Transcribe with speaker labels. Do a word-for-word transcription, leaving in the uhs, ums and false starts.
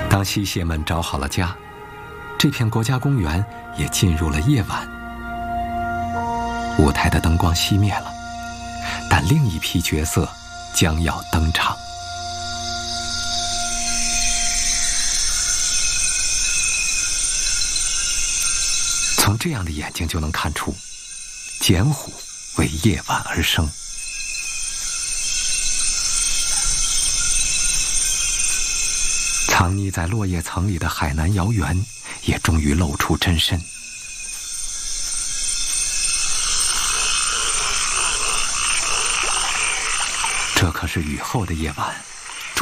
Speaker 1: 当溪蟹们找好了家，这片国家公园也进入了夜晚。舞台的灯光熄灭了，但另一批角色将要登场。从这样的眼睛就能看出，剪虎为夜晚而生。藏匿在落叶层里的海南瑶源也终于露出真身。这可是雨后的夜晚，